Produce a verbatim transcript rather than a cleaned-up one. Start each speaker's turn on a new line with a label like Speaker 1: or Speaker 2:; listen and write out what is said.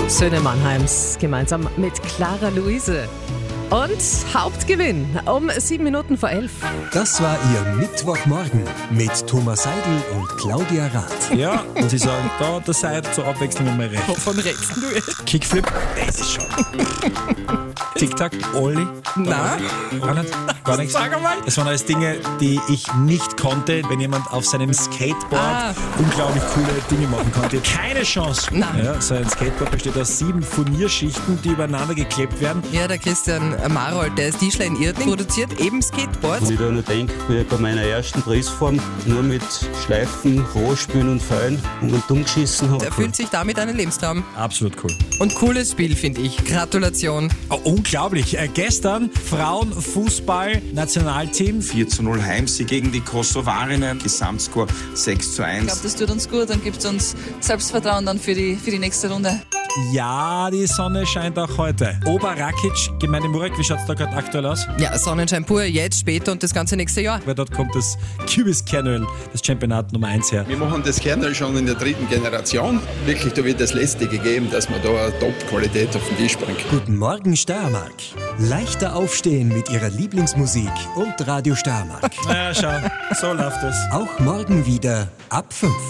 Speaker 1: Söhne Mannheims gemeinsam mit Clara Luise. Und Hauptgewinn um sieben Minuten vor elf.
Speaker 2: Das war Ihr Mittwochmorgen mit Thomas Seidel und Claudia Rath.
Speaker 3: Ja, muss ich sagen, da hat der Seidel zur Abwechslung mal recht.
Speaker 1: Wovon redest du jetzt?
Speaker 3: Kickflip, das ist schon. Tic-Tac, Olli.
Speaker 1: Na?
Speaker 3: Gar nicht? Gar nichts?
Speaker 1: Sag einmal.
Speaker 3: Das waren alles Dinge, die ich nicht konnte, wenn jemand auf seinem Skateboard
Speaker 1: Ah.
Speaker 3: unglaublich coole Dinge machen konnte. Keine Chance.
Speaker 1: Nein.
Speaker 3: Ja, so ein Skateboard besteht aus sieben Furnierschichten, die übereinander geklebt werden.
Speaker 1: Ja, der Christian Marold, der ist Tischler in Irting, produziert eben Skateboards.
Speaker 4: Wenn ich da nur denke, wie bei meiner ersten Pressform nur mit Schleifen, Rohspülen und Feilen und einen Dumm geschissen habe.
Speaker 1: Er fühlt sich damit einen Lebenstraum.
Speaker 3: Absolut cool.
Speaker 1: Und cooles Spiel, finde ich. Gratulation.
Speaker 3: Oh, unglaublich. Äh, gestern Frauenfußball-Nationalteam.
Speaker 5: vier zu null Heimsieg gegen die Kosovarinnen, Gesamtscore sechs zu
Speaker 6: Ich
Speaker 5: eins.
Speaker 6: glaube, das tut uns gut und gibt uns Selbstvertrauen dann für die, für die nächste Runde.
Speaker 3: Ja, die Sonne scheint auch heute. Oberrakic, Gemeinde Murek, wie schaut es da gerade aktuell aus?
Speaker 1: Ja, Sonnenschein pur, jetzt, später und das ganze nächste Jahr.
Speaker 3: Weil dort kommt das Kübiskernöl, das Championat Nummer eins her.
Speaker 7: Wir machen das Kernöl schon in der dritten Generation. Wirklich, da wird das Letzte gegeben, dass man da eine Top-Qualität auf den Tisch bringt.
Speaker 2: Guten Morgen Steiermark. Leichter aufstehen mit Ihrer Lieblingsmusik und Radio Steiermark.
Speaker 3: Na ja, schau, so läuft es.
Speaker 2: Auch morgen wieder ab fünf.